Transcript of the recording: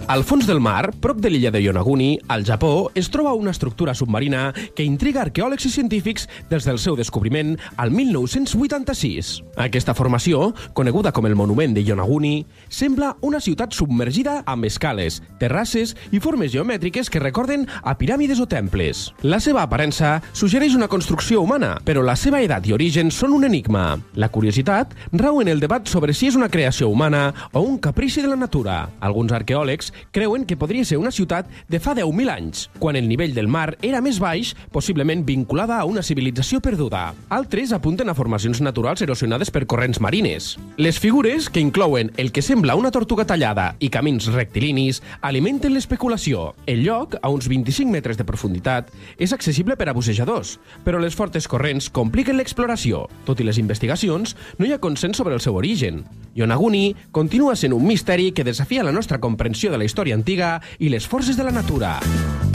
Al fons del mar, prop de l'illa de Yonaguni, al Japó, es troba una estructura submarina que intriga arqueòlegs i científics des del seu descobriment al 1986. Aquesta formació, coneguda com el Monument de Yonaguni, sembla una ciutat submergida amb escales, terrasses i formes geomètriques que recorden a piràmides o temples. La seva aparença suggereix una construcció humana, però la seva edat i origen són un enigma. La curiositat rau en el debat sobre si és una creació humana o un caprici de la natura. Alguns arqueòlegs creuen que podria ser una ciutat de fa 10.000 anys, quan el nivell del mar era més baix, possiblement vinculada a una civilització perduda. Altres apunten a formacions naturals erosionades per corrents marines. Les figures, que inclouen el que sembla una tortuga tallada i camins rectilinis, alimenten l'especulació. El lloc, a uns 25 metres de profunditat, és accessible per a bussejadors, però les fortes corrents compliquen l'exploració. Tot i les investigacions, no hi ha consens sobre el seu origen. Yonaguni continua sent un misteri que desafia la nostra comprensió de la història antiga i les forces de la natura.